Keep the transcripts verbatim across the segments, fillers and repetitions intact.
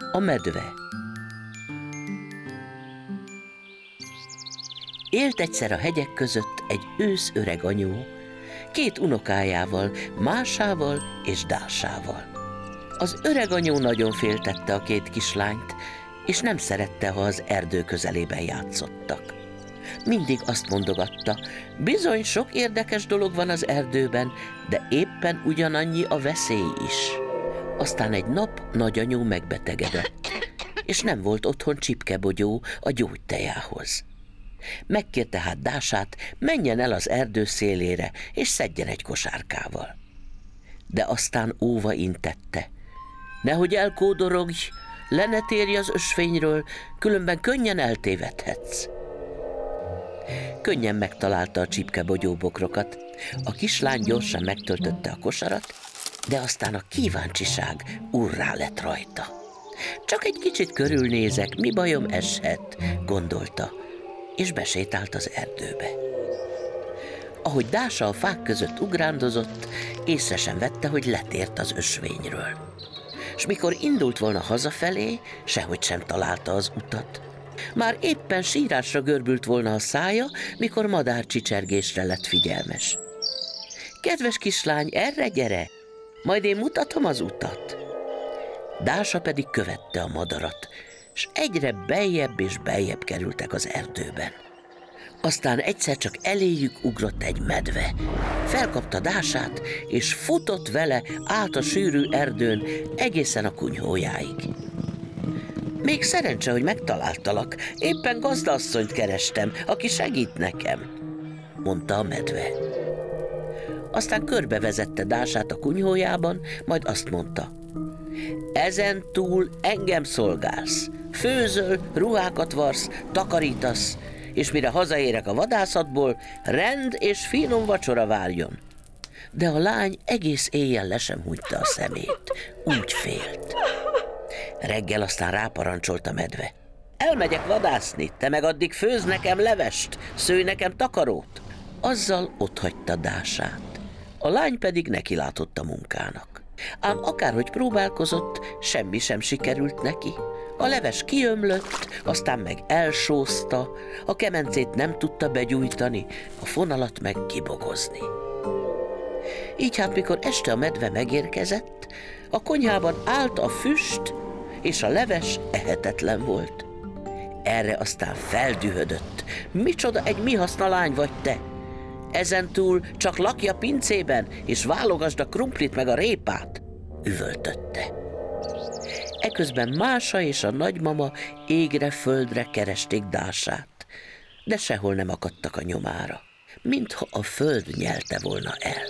A medve. Élt egyszer a hegyek között egy ősz öreg anyó, két unokájával, Másával és Dásával. Az öreg anyó nagyon féltette a két kislányt, és nem szerette, ha az erdő közelében játszottak. Mindig azt mondogatta, bizony sok érdekes dolog van az erdőben, de éppen ugyanannyi a veszély is. Aztán egy nap nagyanyó megbetegedett, és nem volt otthon csipkebogyó a gyógytejához. Megkérte hát Dását, menjen el az erdő szélére, és szedjen egy kosárkával. De aztán óva intette, nehogy elkódorogj, le ne térj az ösvényről, különben könnyen eltévedhetsz. Könnyen megtalálta a csipkebogyó bokrokat, a kislány gyorsan megtöltötte a kosarat, de aztán a kíváncsiság urrá lett rajta. Csak egy kicsit körülnézek, mi bajom eshet, gondolta, és besétált az erdőbe. Ahogy Dása a fák között ugrándozott, észre sem vette, hogy letért az ösvényről. S mikor indult volna hazafelé, sehogy sem találta az utat. Már éppen sírásra görbült volna a szája, mikor madárcsicsergésre lett figyelmes. Kedves kislány, erre gyere, majd én mutatom az utat. Dása pedig követte a madarat, s egyre beljebb és beljebb kerültek az erdőben. Aztán egyszer csak eléjük ugrott egy medve. Felkapta Dását, és futott vele át a sűrű erdőn egészen a kunyhójáig. Még szerencse, hogy megtaláltalak, éppen gazdaasszonyt kerestem, aki segít nekem, mondta a medve. Aztán körbevezette Dását a kunyhójában, majd azt mondta, ezen túl engem szolgálsz, főzöl, ruhákat varsz, takarítasz, és mire hazaérek a vadászatból, rend és finom vacsora várjon. De a lány egész éjjel le sem hunyta a szemét, úgy félt. Reggel aztán ráparancsolt a medve. Elmegyek vadászni, te meg addig főz nekem levest, szőj nekem takarót. Azzal otthagyta Dását. A lány pedig nekilátott a munkának. Ám akárhogy próbálkozott, semmi sem sikerült neki. A leves kiömlött, aztán meg elsózta, a kemencét nem tudta begyújtani, a fonalat meg kibogozni. Így hát, mikor este a medve megérkezett, a konyhában állt a füst, és a leves ehetetlen volt. Erre aztán feldühödött. Micsoda egy mihaszna lány vagy te! Ezentúl csak lakj a pincében, és válogasd a krumplit meg a répát, üvöltötte. Eközben Mása és a nagymama égre-földre keresték Dását, de sehol nem akadtak a nyomára, mintha a föld nyelte volna el.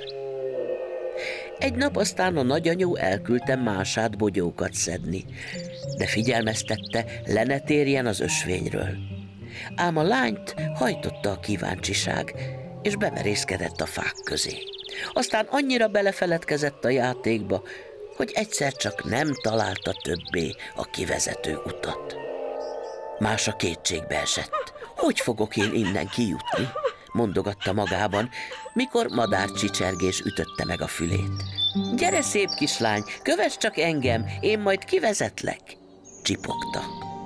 Egy nap aztán a nagyanyó elküldte Mását bogyókat szedni, de figyelmeztette, le ne térjen az ösvényről. Ám a lányt hajtotta a kíváncsiság, és bemerészkedett a fák közé. Aztán annyira belefeledkezett a játékba, hogy egyszer csak nem találta többé a kivezető utat. Mása kétségbe esett. Hogy fogok én innen kijutni? Mondogatta magában, mikor madárcsicsergés ütötte meg a fülét. Gyere, szép kislány, kövess csak engem, én majd kivezetlek, csipogta.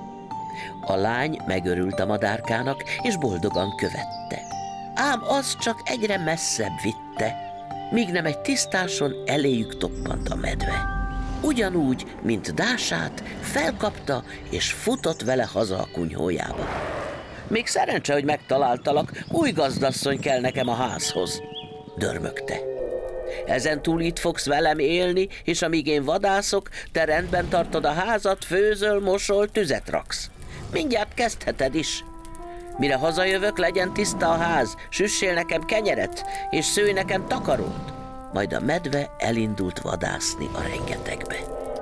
A lány megörült a madárkának, és boldogan követte. Ám az csak egyre messzebb vitte, míg nem egy tisztáson eléjük toppant a medve. Ugyanúgy, mint Dását, felkapta és futott vele haza a kunyhójába. Még szerencse, hogy megtaláltalak, új gazdasszony kell nekem a házhoz, dörmögte. Ezentúl itt fogsz velem élni, és amíg én vadászok, te rendben tartod a házat, főzöl, mosol, tüzet raksz. Mindjárt kezdheted is. Mire hazajövök, legyen tiszta a ház, süssél nekem kenyeret, és szőj nekem takarót. Majd a medve elindult vadászni a rengetegbe.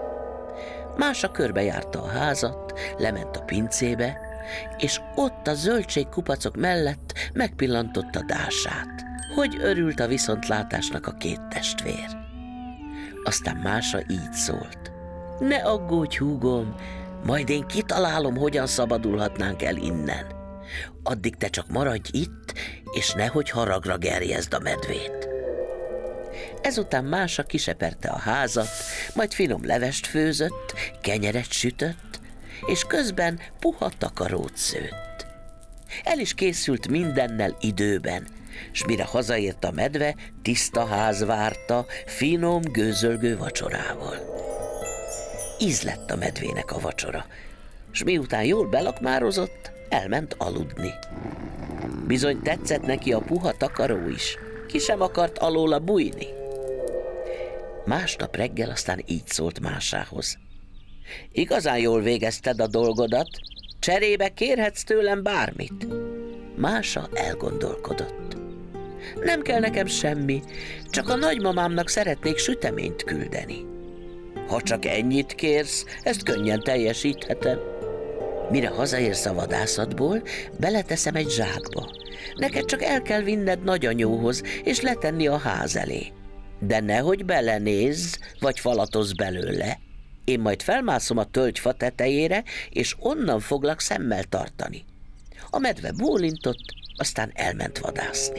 Mása körbejárta a házat, lement a pincébe, és ott a zöldségkupacok mellett megpillantotta Dását. Hogy örült a viszontlátásnak a két testvér. Aztán Mása így szólt. Ne aggódj, húgom, majd én kitalálom, hogyan szabadulhatnánk el innen. Addig te csak maradj itt, és nehogy haragra gerjezd a medvét. Ezután Mása kiseperte a házat, majd finom levest főzött, kenyeret sütött, és közben puha takarót szőtt. El is készült mindennel időben, s mire hazaért a medve, tiszta ház várta, finom, gőzölgő vacsorával. Íz lett a medvének a vacsora, s miután jól belakmározott, elment aludni. Bizony tetszett neki a puha takaró is, ki sem akart alóla bújni. Másnap reggel aztán így szólt Másához. Igazán jól végezted a dolgodat, cserébe kérhetsz tőlem bármit. Mása elgondolkodott. Nem kell nekem semmi, csak a nagymamámnak szeretnék süteményt küldeni. Ha csak ennyit kérsz, ezt könnyen teljesíthetem. Mire hazaérsz a vadászatból, beleteszem egy zsákba. Neked csak el kell vinned nagyanyóhoz, és letenni a ház elé. De nehogy belenézz, vagy falatozz belőle. Én majd felmászom a tölgyfa tetejére, és onnan foglak szemmel tartani. A medve bólintott, aztán elment vadászni.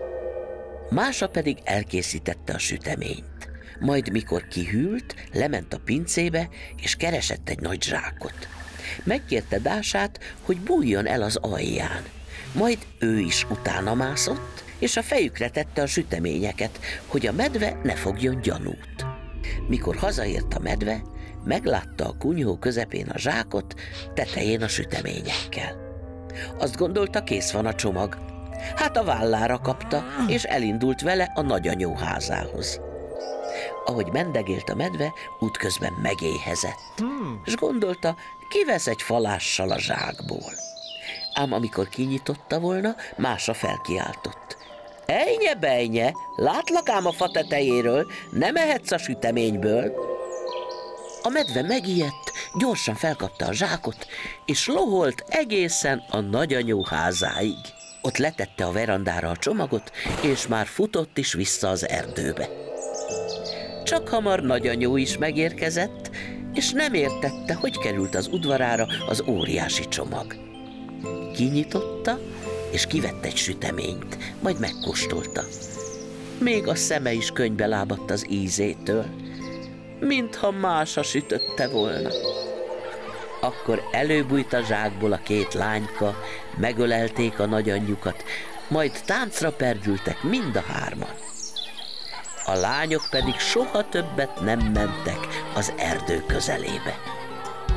Mása pedig elkészítette a süteményt. Majd mikor kihűlt, lement a pincébe, és keresett egy nagy zsákot. Megkérte Dását, hogy bújjon el az alján. Majd ő is utána mászott, és a fejükre tette a süteményeket, hogy a medve ne fogjon gyanút. Mikor hazaért a medve, meglátta a kunyhó közepén a zsákot, tetején a süteményekkel. Azt gondolta, kész van a csomag. Hát a vállára kapta, és elindult vele a nagyanyó házához. Ahogy mendegélt a medve, útközben megéhezett, és gondolta, kivesz egy falással a zsákból. Ám amikor kinyitotta volna, Mása felkiáltott. Ejnye, bejnye, látlak ám a fa tetejéről, nem ehetsz a süteményből. A medve megijedt, gyorsan felkapta a zsákot, és loholt egészen a nagyanyó házáig. Ott letette a verandára a csomagot, és már futott is vissza az erdőbe. Csak hamar nagyanyó is megérkezett, és nem értette, hogy került az udvarára az óriási csomag. Kinyitotta, és kivett egy süteményt, majd megkóstolta. Még a szeme is könnybe lábadt az ízétől, mintha Mása sütötte volna. Akkor előbújt a zsákból a két lányka, megölelték a nagyanyjukat, majd táncra perdültek mind a hárman. A lányok pedig soha többet nem mentek az erdő közelébe.